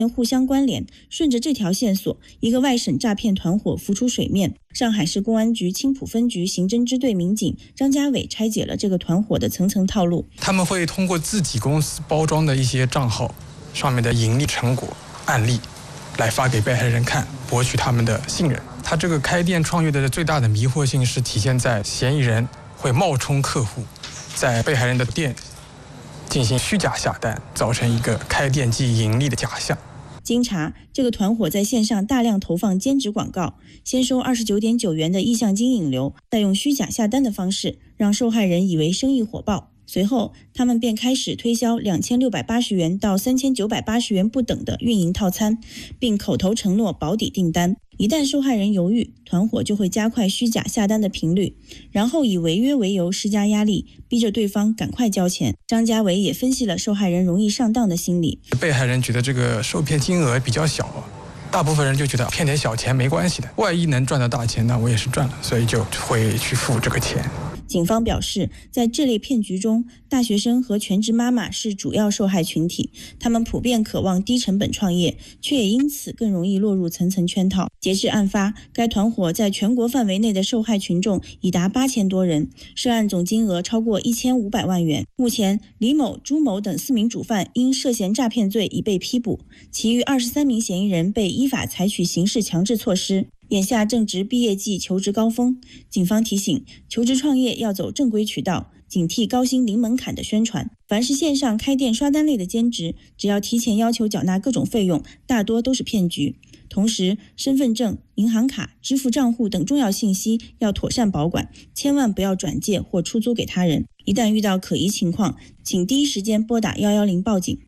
互相关联。顺着这条线索，一个外省诈骗团伙浮出水面。上海市公安局青浦分局刑侦支队民警张家伟拆解了这个团伙的层层套路。 他们会通过自己公司包装的一些账号上面的盈利成果案例来发给被害人看，博取他们的信任。他这个开店创业的最大的迷惑性是体现在嫌疑人会冒充客户，在被害人的店进行虚假下单，造成一个开店即盈利的假象。 经查，这个团伙在线上大量投放兼职广告，先收29.9元的意向金引流，再用虚假下单的方式让受害人以为生意火爆。随后，他们便开始推销2680元到3980元不等的运营套餐，并口头承诺保底订单。一旦受害人犹豫，团伙就会加快虚假下单的频率，然后以违约为由施加压力，逼着对方赶快交钱。张家伟也分析了受害人容易上当的心理。 被害人觉得这个受骗金额比较小，大部分人就觉得骗点小钱没关系的，万一能赚到大钱，那我也是赚了，所以就会去付这个钱。 警方表示，在这类骗局中，大学生和全职妈妈是主要受害群体，他们普遍渴望低成本创业，却也因此更容易落入层层圈套。截至案发，该团伙在全国范围内的受害群众已达8000多人，涉案总金额超过1500万元。目前，李某、朱某等4名主犯因涉嫌诈骗罪已被批捕，其余23名嫌疑人被依法采取刑事强制措施。眼下正值毕业季求职高峰，警方提醒，求职创业要走正规渠道，警惕高薪零门槛的宣传。凡是线上开店刷单类的兼职，只要提前要求缴纳各种费用，大多都是骗局。同时，身份证、银行卡、支付账户等重要信息要妥善保管，千万不要转借或出租给他人。一旦遇到可疑情况，请第一时间拨打110报警。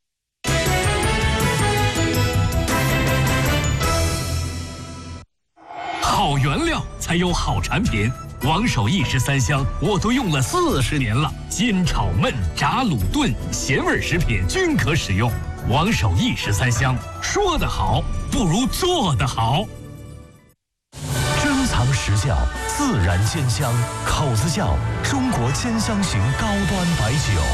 好原料才有好产品，王守义13香我都用了40年了，煎炒焖炸卤炖咸味食品均可使用。王守义13香，说得好不如做得好。珍藏实窖，自然煎香，口子窖中国煎香型高端白酒。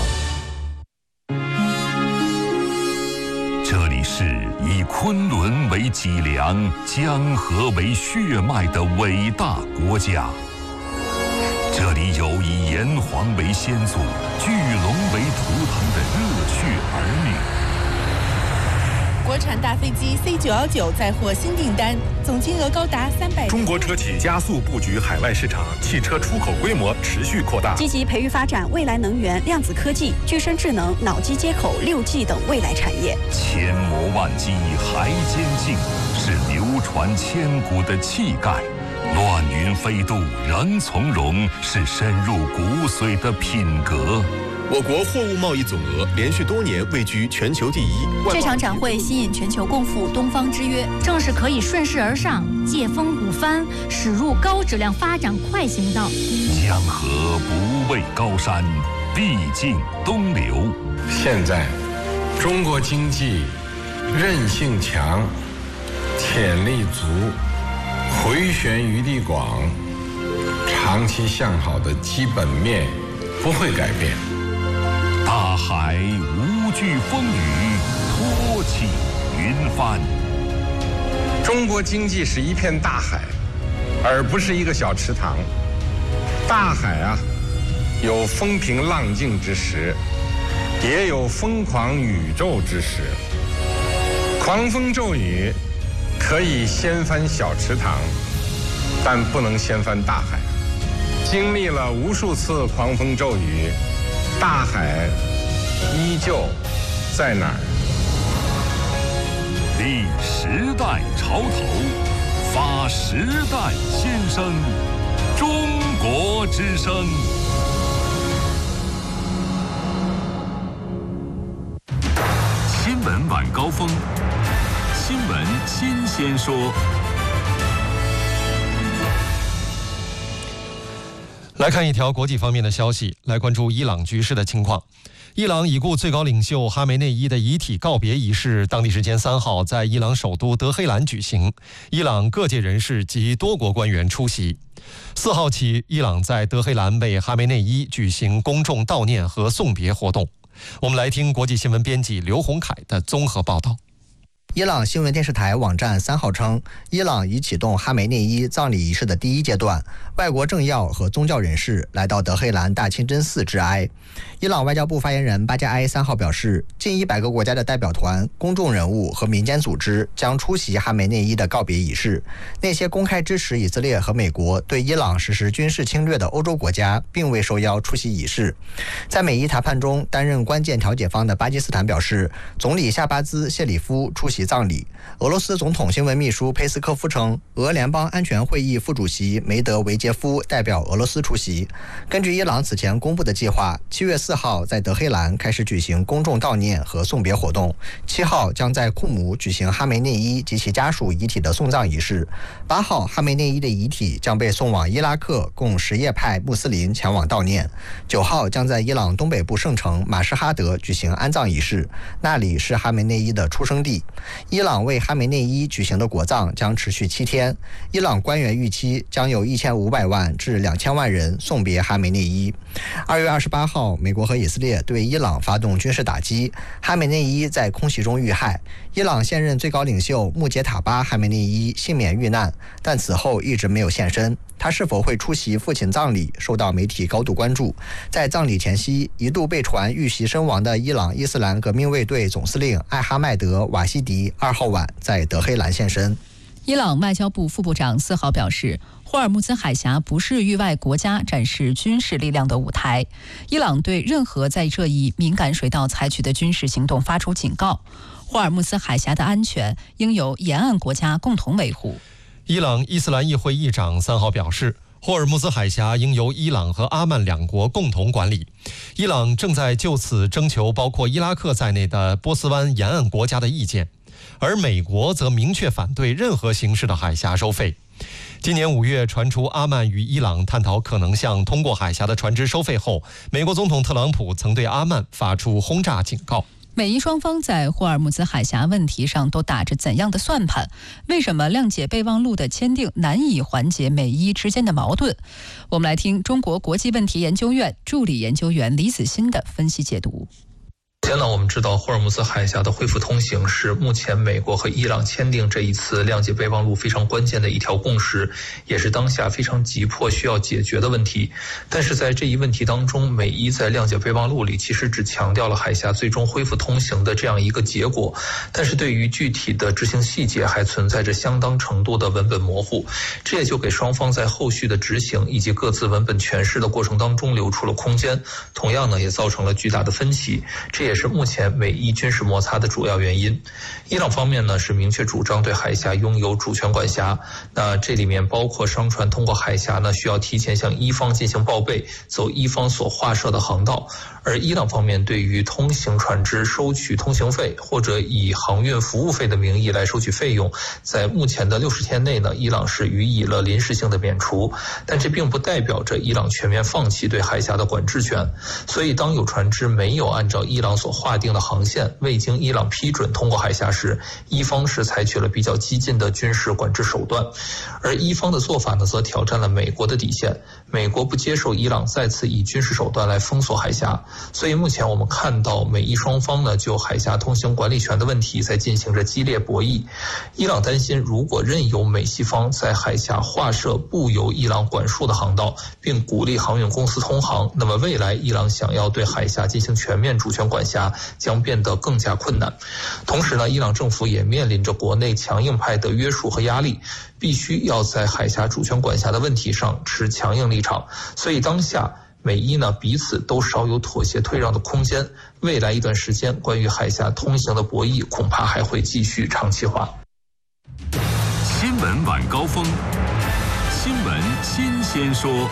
这里是以昆仑为脊梁、江河为血脉的伟大国家。这里有以炎黄为先祖、巨龙为图腾的热血儿女。 国产大飞机 C919载获新订单，总金额高达300亿。 中国车企加速布局海外市场，汽车出口规模持续扩大， 积极培育发展未来能源、量子科技、具身智能、脑机接口、6G 等未来产业。 千磨万击还坚劲，是流传千古的气概；乱云飞渡仍从容，是深入骨髓的品格。 我国货物贸易总额连续多年位居全球第一。 这场展会吸引全球共赴东方之约，正是可以顺势而上，借风鼓帆，驶入高质量发展快行道。 江河不畏高山，必经东流。 现在，中国经济韧性强，潜力足，回旋余地广，长期向好的基本面不会改变。 大海无惧风雨，托起云帆。 中国经济是一片大海，而不是一个小池塘。大海啊，有风平浪静之时，也有疯狂宇宙之时。狂风骤雨可以掀翻小池塘，但不能掀翻大海。经历了无数次狂风骤雨，大海依旧在哪儿？ 立时代潮头，发时代先声，中国之声。新闻晚高峰，新闻新鲜说。 来看一条国际方面的消息，来关注伊朗局势的情况。伊朗已故最高领袖哈梅内伊的遗体告别仪式，当地时间3号在伊朗首都德黑兰举行，伊朗各界人士及多国官员出席。4号起，伊朗在德黑兰为哈梅内伊举行公众悼念和送别活动。我们来听国际新闻编辑刘洪凯的综合报道。 伊朗新闻电视台网站3号称，伊朗已启动哈梅内伊葬礼仪式的第一阶段，外国政要和宗教人士来到德黑兰大清真寺致哀。伊朗外交部发言人巴加埃3号表示，近100个国家的代表团、公众人物和民间组织将出席哈梅内伊的告别仪式。那些公开支持以色列和美国对伊朗实施军事侵略的欧洲国家并未受邀出席仪式。在美伊谈判中担任关键调解方的巴基斯坦表示，总理夏巴兹·谢里夫出席葬礼。俄罗斯总统新闻秘书佩斯科夫称，俄联邦安全会议副主席梅德韦杰夫代表俄罗斯出席。根据伊朗此前公布的计划，7月4号在德黑兰开始举行公众悼念和送别活动，7号将在库姆举行哈梅内伊及其家属遗体的送葬仪式，8号哈梅内伊的遗体将被送往伊拉克，供什叶派穆斯林前往悼念。9号将在伊朗东北部圣城马什哈德举行安葬仪式，那里是哈梅内伊的出生地。伊朗为哈梅内伊举行的国葬将持续7天，伊朗官员预期将有1500万至2000万人送别哈梅内伊。2月28号，美国和以色列对伊朗发动军事打击，哈梅内伊在空袭中遇害。伊朗现任最高领袖穆杰塔巴·哈梅内伊幸免遇难，但此后一直没有现身。他是否会出席父亲葬礼，受到媒体高度关注。在葬礼前夕，一度被传遇袭身亡的伊朗伊斯兰革命卫队总司令艾哈迈德·瓦西迪2号晚在德黑兰现身。 伊朗外交部副部长4号表示，霍尔木兹海峡不是域外国家展示军事力量的舞台。伊朗对任何在这一敏感水道采取的军事行动发出警告。霍尔木兹海峡的安全应由沿岸国家共同维护。 伊朗伊斯兰议会议长3号表示，霍尔木兹海峡应由伊朗和阿曼2国共同管理。伊朗正在就此征求包括伊拉克在内的波斯湾沿岸国家的意见，而美国则明确反对任何形式的海峡收费。今年5月传出阿曼与伊朗探讨可能向通过海峡的船只收费后，美国总统特朗普曾对阿曼发出轰炸警告。 美伊双方在霍尔木兹海峡问题上都打着怎样的算盘？为什么谅解备忘录的签订难以缓解美伊之间的矛盾？我们来听中国国际问题研究院助理研究员李子欣的分析解读。 首先呢，我们知道霍尔木兹海峡的恢复通行是目前美国和伊朗签订这一次谅解备忘录非常关键的一条共识，也是当下非常急迫需要解决的问题。但是在这一问题当中，美伊在谅解备忘录里其实只强调了海峡最终恢复通行的这样一个结果，但是对于具体的执行细节还存在着相当程度的文本模糊，这也就给双方在后续的执行以及各自文本诠释的过程当中留出了空间，同样呢也造成了巨大的分歧，这也是目前美伊军事摩擦的主要原因。伊朗方面呢是明确主张对海峡拥有主权管辖，那这里面包括商船通过海峡呢需要提前向伊方进行报备，走伊方所划设的航道，而伊朗方面对于通行船只收取通行费或者以航运服务费的名义来收取费用，在目前的60天内呢，伊朗是予以了临时性的免除，但这并不代表着伊朗全面放弃对海峡的管制权。所以当有船只没有按照伊朗所划定的航线，未经伊朗批准通过海峡时，伊方是采取了比较激进的军事管制手段，而伊方的做法呢，则挑战了美国的底线。美国不接受伊朗再次以军事手段来封锁海峡，所以目前我们看到美伊双方呢就海峡通行管理权的问题在进行着激烈博弈。伊朗担心，如果任由美西方在海峡划设不由伊朗管束的航道，并鼓励航运公司通航，那么未来伊朗想要对海峡进行全面主权管辖将变得更加困难。同时呢，伊朗政府也面临着国内强硬派的约束和压力，必须要在海峡主权管辖的问题上持强硬立场。所以当下美伊呢彼此都少有妥协退让的空间，未来一段时间关于海峡通行的博弈恐怕还会继续长期化。 新闻晚高峰，新闻新鲜说。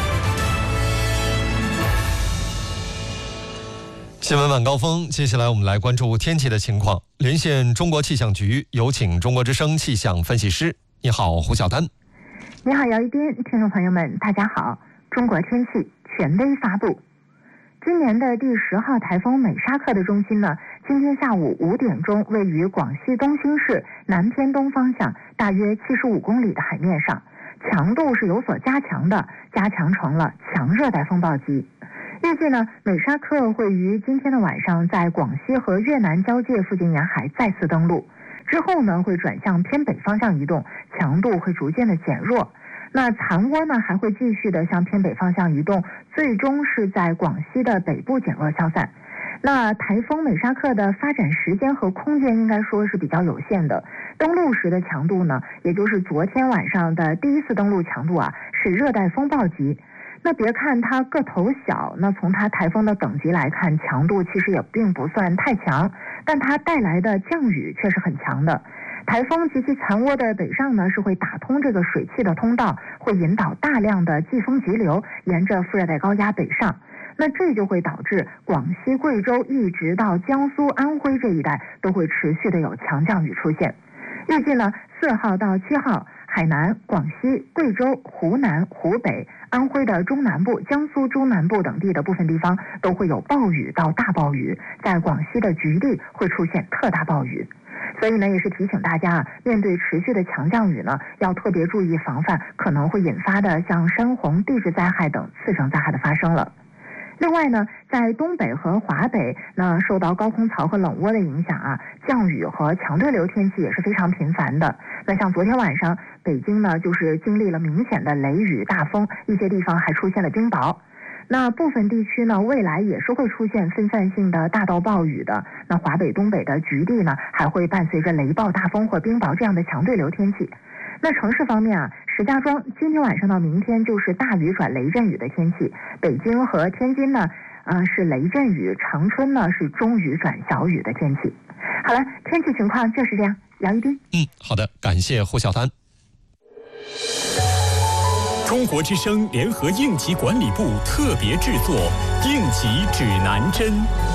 新闻晚高峰，接下来我们来关注天气的情况。连线中国气象局，有请中国之声气象分析师。你好，胡晓丹。 你好，姚一斌。听众朋友们，大家好。中国天气权威发布，今年的第10号台风美沙克的中心呢，今天下午5点钟位于广西东兴市南偏东方向大约75公里的海面上，强度是有所加强的，加强成了强热带风暴级。预计呢，美沙克会于今天的晚上在广西和越南交界附近沿海再次登陆。 之后呢会转向偏北方向移动，强度会逐渐的减弱。那残涡呢还会继续的向偏北方向移动，最终是在广西的北部减弱消散。那台风美沙克的发展时间和空间应该说是比较有限的。登陆时的强度呢，也就是昨天晚上的第一次登陆强度啊，是热带风暴级。那别看它个头小，那从它台风的等级来看，强度其实也并不算太强，但它带来的降雨却是很强的。台风及其残涡的北上呢，是会打通这个水汽的通道，会引导大量的季风急流沿着副热带高压北上。那这就会导致广西、贵州一直到江苏、安徽这一带都会持续的有强降雨出现。预计呢，4号到7号，海南、广西、贵州、湖南、湖北、安徽的中南部、江苏中南部等地的部分地方都会有暴雨到大暴雨，在广西的局地会出现特大暴雨。所以呢，也是提醒大家，面对持续的强降雨呢，要特别注意防范可能会引发的像山洪、地质灾害等次生灾害的发生了。另外呢，在东北和华北，那受到高空槽和冷涡的影响啊，降雨和强对流天气也是非常频繁的。那像昨天晚上，北京呢就是经历了明显的雷雨大风，一些地方还出现了冰雹。那部分地区呢，未来也是会出现分散性的大到暴雨的。那华北、东北的局地呢，还会伴随着雷暴、大风或冰雹这样的强对流天气。那城市方面啊，石家庄今天晚上到明天就是大雨转雷阵雨的天气，北京和天津呢，是雷阵雨，长春呢是中雨转小雨的天气。好了，天气情况就是这样。杨一斌， 好的，感谢胡小丹。 中国之声联合应急管理部特别制作《应急指南针》。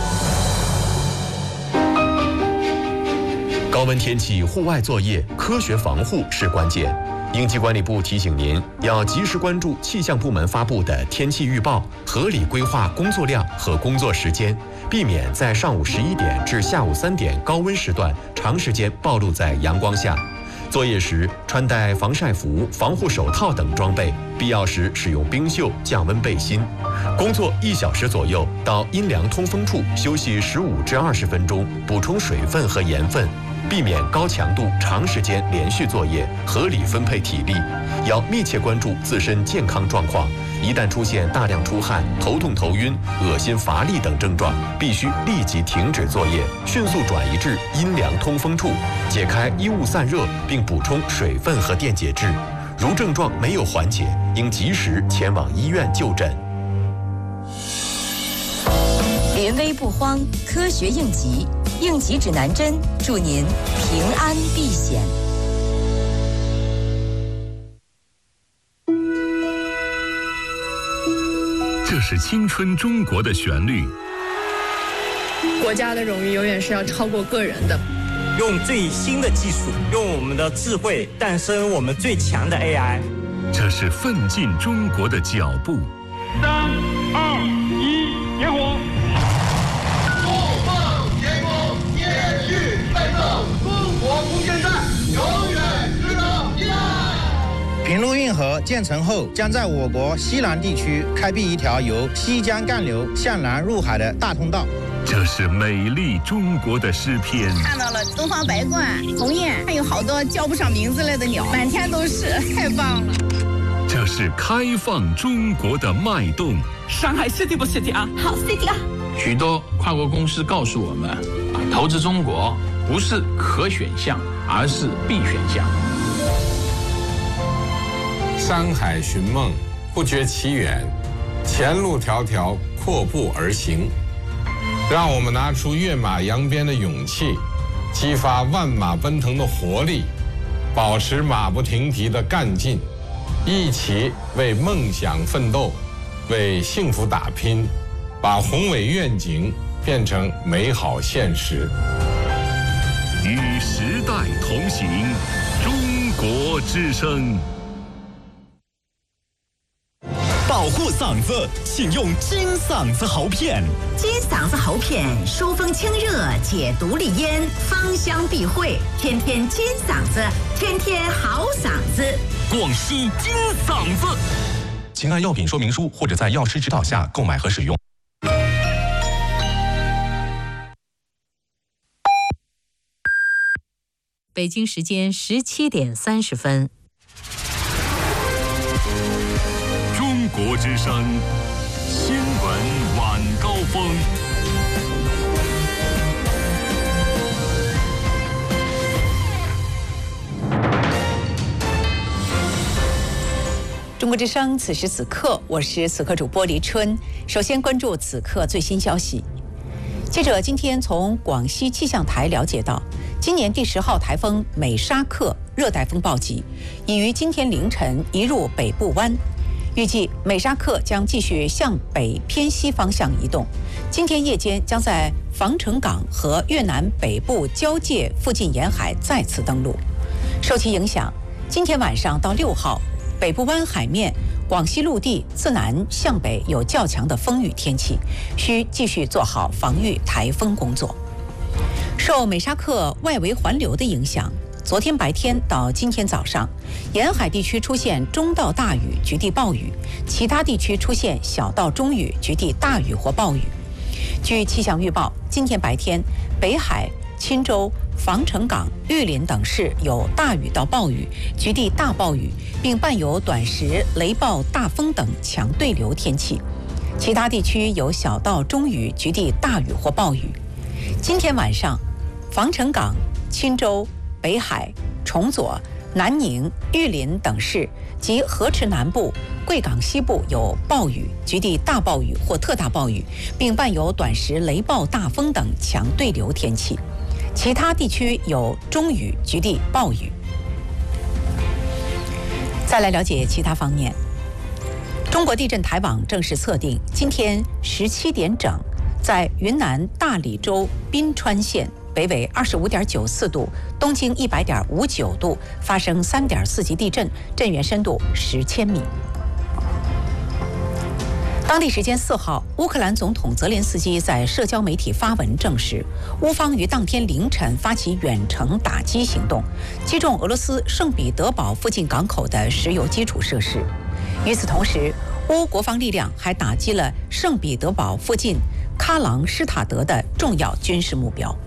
高温天气户外作业，科学防护是关键。应急管理部提醒您，要及时关注气象部门发布的天气预报，合理规划工作量和工作时间，避免在上午11点至下午3点高温时段长时间暴露在阳光下。作业时穿戴防晒服、防护手套等装备，必要时使用冰袖降温背心。工作1小时左右，到阴凉通风处休息15至20分钟，补充水分和盐分。避免高强度长时间连续作业，合理分配体力，要密切关注自身健康状况。一旦出现大量出汗、头痛头晕、恶心乏力等症状，必须立即停止作业，迅速转移至阴凉通风处，解开衣物散热，并补充水分和电解质。如症状没有缓解，应及时前往医院就诊。 临危不慌，科学应急，应急指南针，祝您平安避险。 这是青春中国的旋律。 国家的荣誉永远是要超过个人的。 用最新的技术，用我们的智慧诞生我们最强的 AI。 这是奋进中国的脚步。 3、2、1，点火！不放天空，接续奋斗，中国空间站永远值得依赖。 平陆运河建成后，将在我国西南地区开辟一条由西江干流向南入海的大通道。 这是美丽中国的诗篇。 看到了东方白鹳、鸿雁，还有好多叫不上名字来的鸟，满天都是，太棒了。 这是开放中国的脉动。 上海 City 不 City 啊？ 好 City 啊！ 许多跨国公司告诉我们，投资中国不是可选项，而是必选项。 山海寻梦，不觉其远；前路迢迢，阔步而行。让我们拿出跃马扬鞭的勇气，激发万马奔腾的活力，保持马不停蹄的干劲，一起为梦想奋斗，为幸福打拼，把宏伟愿景变成美好现实。 与时代同行，中国之声。 保护嗓子，请用金嗓子喉片。 金嗓子喉片疏风清热，解毒利咽，芳香避秽，天天金嗓子，天天好嗓子。 广西金嗓子， 请按药品说明书或者在药师指导下购买和使用。 北京时间17点30分。 中国之声新闻晚高峰。 中国之声，此时此刻，我是此刻主播黎春。首先关注此刻最新消息。记者今天从广西气象台了解到，今年第10号台风美沙克热带风暴级已于今天凌晨移入北部湾，预计美沙克将继续向北偏西方向移动，今天夜间将在防城港和越南北部交界附近沿海再次登陆。受其影响，今天晚上到6号，北部湾海面、广西陆地自南向北有较强的风雨天气，需继续做好防御台风工作。受美沙克外围环流的影响，昨天白天到今天早上，沿海地区出现中到大雨，局地暴雨；其他地区出现小到中雨，局地大雨或暴雨。据气象预报，今天白天，北海、钦州、防城港、玉林等市有大雨到暴雨，局地大暴雨，并伴有短时雷暴、大风等强对流天气；其他地区有小到中雨，局地大雨或暴雨。今天晚上，防城港、钦州、北海、崇左、南宁、玉林等市及河池南部、贵港西部有暴雨，局地大暴雨或特大暴雨，并伴有短时雷暴、大风等强对流天气。其他地区有中雨，局地暴雨。再来了解其他方面。中国地震台网正式测定，今天17点整，在云南大理州宾川县北纬25.94度，东经100.59度发生3.4级地震，震源深度10千米。当地时间4号，乌克兰总统泽连斯基在社交媒体发文证实，乌方于当天凌晨发起远程打击行动，击中俄罗斯圣彼得堡附近港口的石油基础设施。与此同时，乌国防力量还打击了圣彼得堡附近喀朗施塔德的重要军事目标。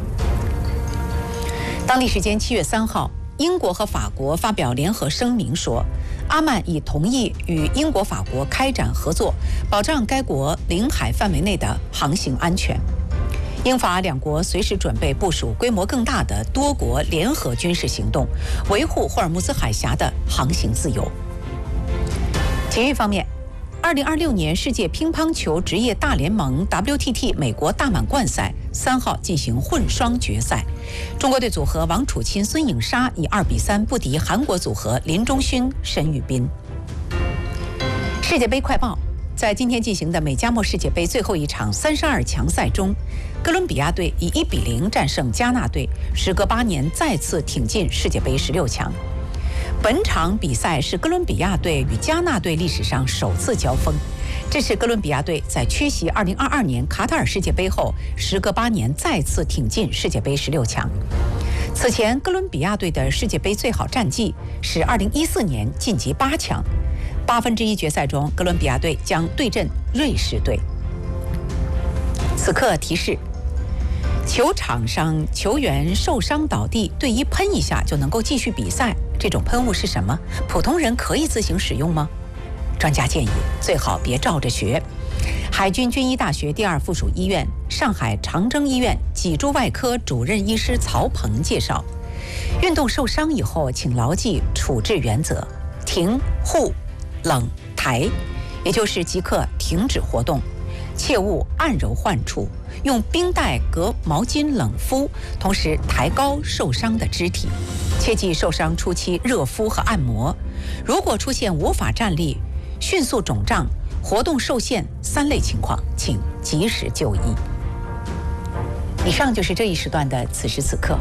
当地时间7月3号，英国和法国发表联合声明说，阿曼已同意与英国、法国开展合作，保障该国领海范围内的航行安全。英法两国随时准备部署规模更大的多国联合军事行动，维护霍尔木兹海峡的航行自由。体育方面，2026年世界乒乓球职业大联盟 WTT 美国大满贯赛3号进行混双决赛，中国队组合王楚钦、孙颖莎以2比3不敌韩国组合林中勋、申玉斌。世界杯快报，在今天进行的美加墨世界杯最后一场32强赛中，哥伦比亚队以1比0战胜加纳队，时隔8年再次挺进世界杯16强。本场比赛是哥伦比亚队与加纳队历史上首次交锋，这是哥伦比亚队在缺席2022年卡塔尔世界杯后，时隔8年再次挺进世界杯16强。此前，哥伦比亚队的世界杯最好战绩是2014年晋级8强，1/8决赛中，哥伦比亚队将对阵瑞士队。此刻提示：球场上球员受伤倒地，队医喷一下就能够继续比赛，这种喷雾是什么？普通人可以自行使用吗？专家建议最好别照着学。海军军医大学第2附属医院、上海长征医院脊柱外科主任医师曹鹏介绍，运动受伤以后，请牢记处置原则：停、护、冷、抬，也就是即刻停止活动，切勿按揉患处，用冰袋隔毛巾冷敷，同时抬高受伤的肢体，切忌受伤初期热敷和按摩。如果出现无法站立、迅速肿胀、活动受限3类情况，请及时就医。以上就是这一时段的此时此刻。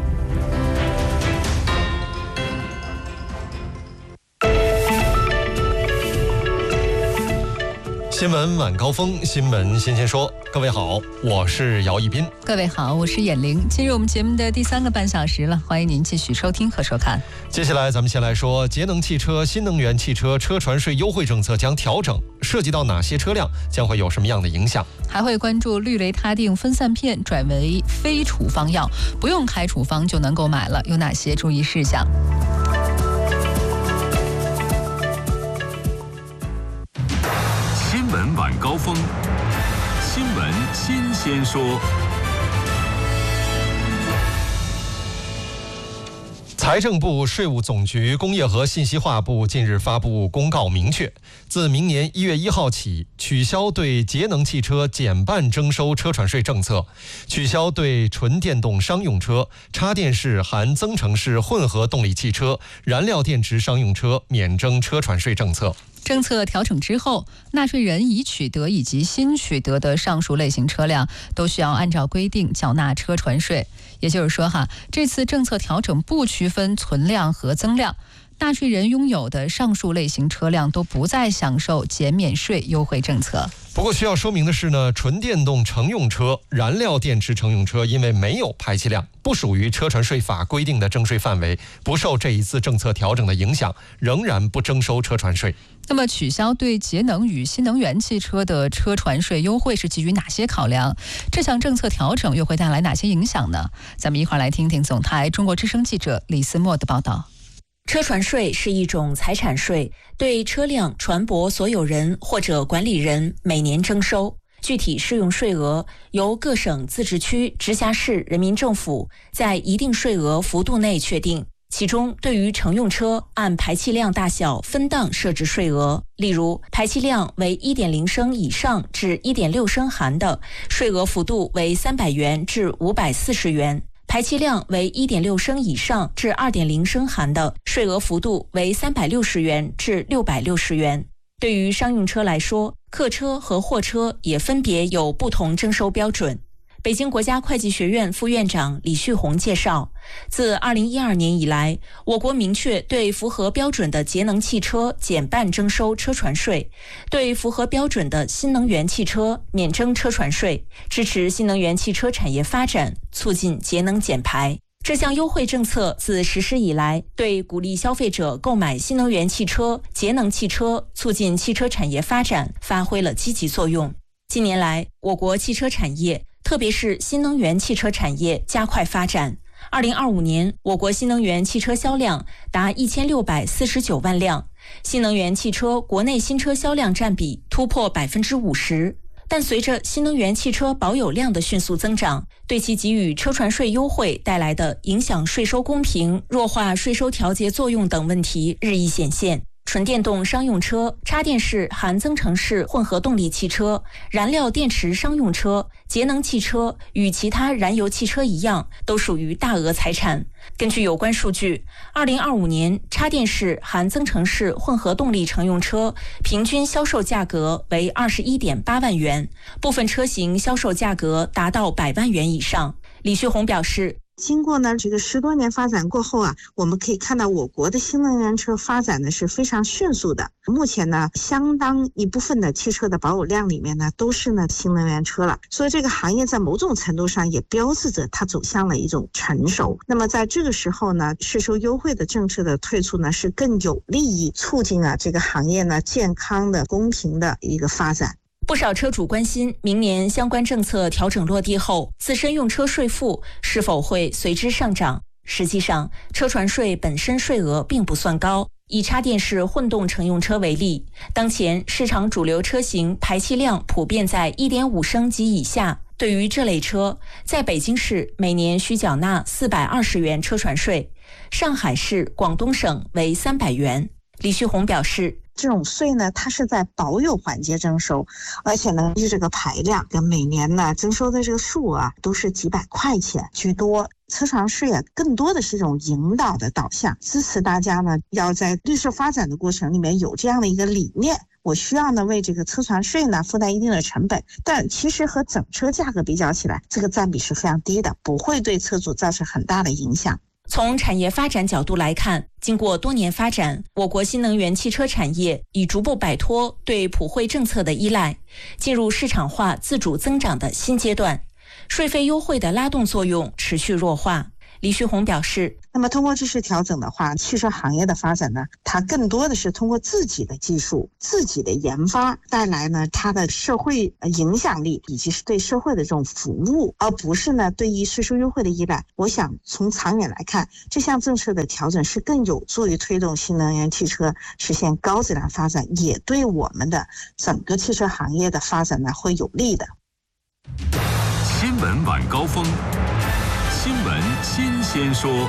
新闻晚高峰，新闻先说。各位好，我是姚一斌。 各位好，我是闫玲。进入我们节目的第3个半小时了，欢迎您继续收听和收看。 接下来咱们先来说节能汽车、新能源汽车车船税优惠政策将调整，涉及到哪些车辆，将会有什么样的影响？ 还会关注氯雷他定分散片转为非处方药，不用开处方就能购买了，有哪些注意事项？ 新闻晚高峰，新闻新鲜说。 财政部、税务总局、工业和信息化部近日发布公告，明确，自明年1月1号起，取消对节能汽车减半征收车船税政策，取消对纯电动商用车、插电式含增程式混合动力汽车、燃料电池商用车免征车船税政策。 政策调整之后，纳税人已取得以及新取得的上述类型车辆都需要按照规定缴纳车船税。也就是说这次政策调整不区分存量和增量，纳税人拥有的上述类型车辆都不再享受减免税优惠政策。 不过需要说明的是呢，纯电动乘用车、燃料电池乘用车因为没有排气量，不属于车船税法规定的征税范围，不受这一次政策调整的影响，仍然不征收车船税。 那么取消对节能与新能源汽车的车船税优惠是基于哪些考量？这项政策调整又会带来哪些影响呢？咱们一块来听听总台中国之声记者李思墨的报道。 车船税是一种财产税，对车辆、船舶所有人或者管理人每年征收，具体适用税额由各省、自治区、直辖市人民政府在一定税额幅度内确定。其中，对于乘用车按排气量大小分档设置税额，例如排气量为 1.0 升以上至 1.6 升含的，税额幅度为300元至540元。排气量为 1.6 升以上至 2.0 升含的，税额幅度为360元至660元。对于商用车来说，客车和货车也分别有不同征收标准。北京国家会计学院副院长李旭红介绍，自2012年以来，我国明确对符合标准的节能汽车减半征收车船税，对符合标准的新能源汽车免征车船税，支持新能源汽车产业发展，促进节能减排。这项优惠政策自实施以来，对鼓励消费者购买新能源汽车、节能汽车，促进汽车产业发展发挥了积极作用。近年来，我国汽车产业特别是新能源汽车产业加快发展。2025年，我国新能源汽车销量达1649万辆，新能源汽车国内新车销量占比突破 50%。但随着新能源汽车保有量的迅速增长，对其给予车船税优惠带来的影响税收公平、弱化税收调节作用等问题日益显现。纯电动商用车、插电式含增程式混合动力汽车、燃料电池商用车、节能汽车与其他燃油汽车一样，都属于大额财产。根据有关数据，2025年插电式含增程式混合动力乘用车平均销售价格为 21.8 万元，部分车型销售价格达到100万元以上。李旭红表示， 经过这个10多年发展过后我们可以看到我国的新能源车发展的是非常迅速的。目前相当一部分的汽车的保有量里面都是新能源车了，所以这个行业在某种程度上也标志着它走向了一种成熟。那么在这个时候税收优惠的政策的退出是更有利于促进这个行业健康的、公平的一个发展。 不少车主关心明年相关政策调整落地后，自身用车税负是否会随之上涨。实际上，车船税本身税额并不算高。以插电式混动乘用车为例，当前市场主流车型排气量普遍在 1.5 升及以下，对于这类车，在北京市每年需缴纳420元车船税，上海市、广东省为300元。李旭红表示， 这种税它是在保有环节征收，而且就这个排量跟每年征收的这个数都是几百块钱居多。车船税更多的是一种引导的导向，支持大家要在绿色发展的过程里面有这样的一个理念。我需要为这个车船税负担一定的成本，但其实和整车价格比较起来，这个占比是非常低的，不会对车主造成很大的影响。 从产业发展角度来看，经过多年发展，我国新能源汽车产业已逐步摆脱对普惠政策的依赖，进入市场化自主增长的新阶段，税费优惠的拉动作用持续弱化。李旭红表示， 那么通过这次调整的话，汽车行业的发展呢，它更多的是通过自己的技术、自己的研发带来呢它的社会影响力以及是对社会的这种服务，而不是呢对于税收优惠的依赖。我想从长远来看，这项政策的调整是更有助于推动新能源汽车实现高质量发展，也对我们的整个汽车行业的发展呢会有利的。 新闻晚高峰，新闻新鲜说。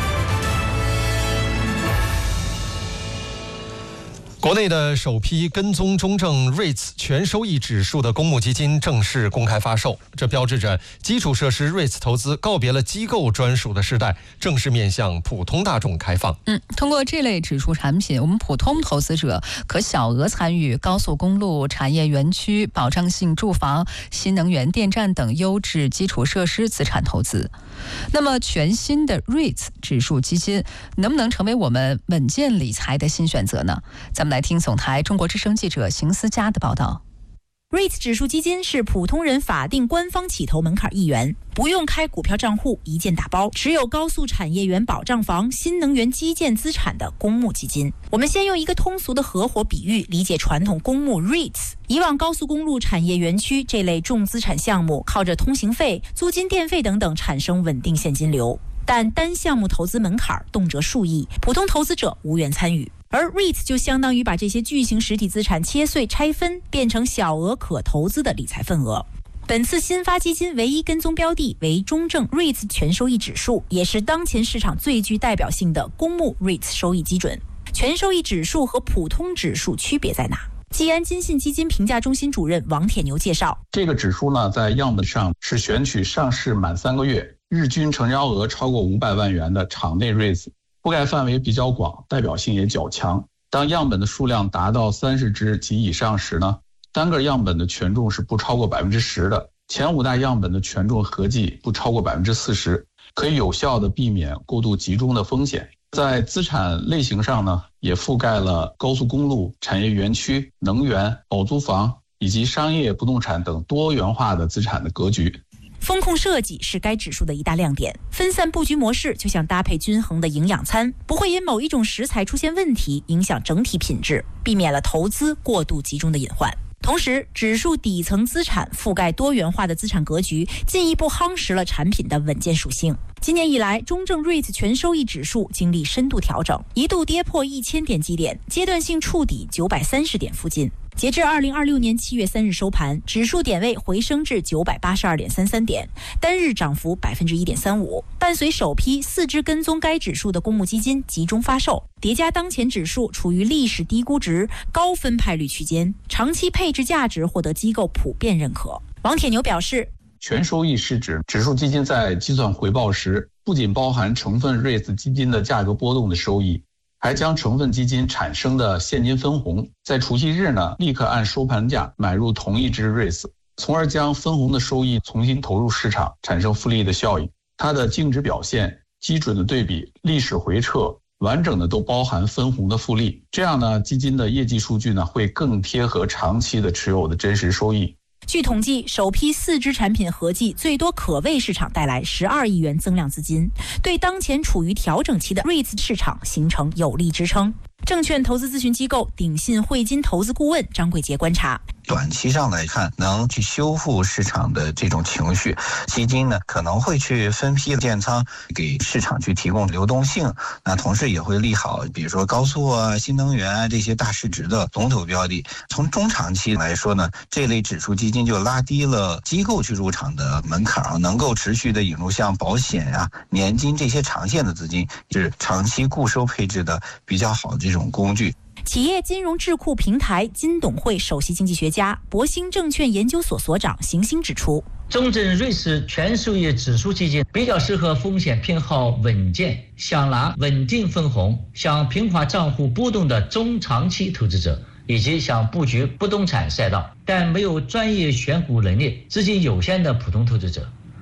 国内的首批跟踪中证 REITs 全收益指数的公募基金正式公开发售，这标志着基础设施 REITs 投资告别了机构专属的时代，正式面向普通大众开放。 通过这类指数产品，我们普通投资者可小额参与高速公路、产业园区、保障性住房、新能源电站等优质基础设施资产投资。那么全新的 REITs 指数基金能不能成为我们稳健理财的新选择呢？咱们来听总台中国之声记者邢思佳的报道。 REITs 指数基金是普通人法定官方起投门槛1元，不用开股票账户，一键打包，持有高速产业园保障房、新能源基建资产的公募基金。我们先用一个通俗的合伙比喻理解传统公募 REITs。以往高速公路、产业园区这类重资产项目，靠着通行费、租金、电费等等产生稳定现金流，但单项目投资门槛动辄数亿，普通投资者无缘参与。而 REITs 就相当于把这些巨型实体资产切碎拆分，变成小额可投资的理财份额。本次新发基金唯一跟踪标的为中证 REITs 全收益指数，也是当前市场最具代表性的公募 REITs 收益基准。全收益指数和普通指数区别在哪？济安金信基金评价中心主任王铁牛介绍， 这个指数呢，在样本上是选取上市满3个月、日均成交额超过500万元的场内 REITs， 覆盖范围比较广，代表性也较强。当样本的数量达到30只及以上时呢，单个样本的权重是不超过10%的，前5大样本的权重合计不超过40%，可以有效的避免过度集中的风险。在资产类型上呢，也覆盖了高速公路、产业园区、能源、保租房以及商业不动产等多元化的资产的格局。 风控设计是该指数的一大亮点，分散布局模式就像搭配均衡的营养餐，不会因某一种食材出现问题影响整体品质，避免了投资过度集中的隐患。同时，指数底层资产覆盖多元化的资产格局，进一步夯实了产品的稳健属性。今年以来，中证 REITs 全收益指数经历深度调整，一度跌破1000点基点，阶段性触底930点附近。截至2026年7月3日收盘，指数点位回升至982.33点，单日涨幅1.35%。伴随首批4只跟踪该指数的公募基金集中发售，叠加当前指数处于历史低估值、高分派率区间，长期配置价值获得机构普遍认可。王铁牛表示， 全收益是指指数基金在计算回报时，不仅包含成分 REITs 基金的价格波动的收益，还将成分基金产生的现金分红，在除息日呢，立刻按收盘价买入同一只 REITs， 从而将分红的收益重新投入市场，产生复利的效应。它的净值表现、基准的对比、历史回撤，完整的都包含分红的复利。这样呢，基金的业绩数据呢，会更贴合长期的持有的真实收益。 据统计，首批4只产品合计最多可为市场带来12亿元增量资金，对当前处于调整期的 REITs 市场形成有力支撑。证券投资咨询机构鼎信汇金投资顾问张贵杰观察， 短期上来看，能去修复市场的这种情绪，基金呢可能会去分批建仓，给市场去提供流动性。那同时也会利好，比如说高速啊、新能源啊这些大市值的龙头标的。从中长期来说呢，这类指数基金就拉低了机构去入场的门槛，能够持续的引入像保险啊、年金这些长线的资金，是长期固收配置的比较好的这种工具。 企业金融智库平台金董会首席经济学家、博兴证券研究所所长邢星指出， 中证瑞士全收益指数基金比较适合风险偏好稳健、想拿稳定分红、想平滑账户波动的中长期投资者，以及想布局不动产赛道但没有专业选股能力、资金有限的普通投资者。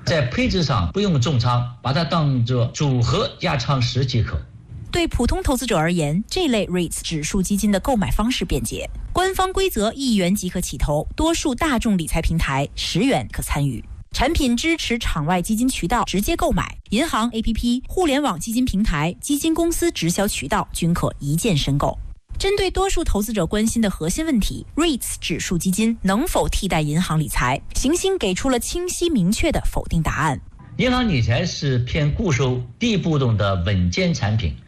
在配置上不用重仓，把它当作组合压仓时即可。 对普通投资者而言，这类 REITs 指数基金的购买方式便捷，官方规则1元即可起投，多数大众理财平台10元可参与。产品支持场外基金渠道直接购买，银行 APP、互联网基金平台、基金公司直销渠道均可一键申购。针对多数投资者关心的核心问题 ，REITs 指数基金能否替代银行理财？行星给出了清晰明确的否定答案。 银行理财是偏固收、低波动的稳健产品，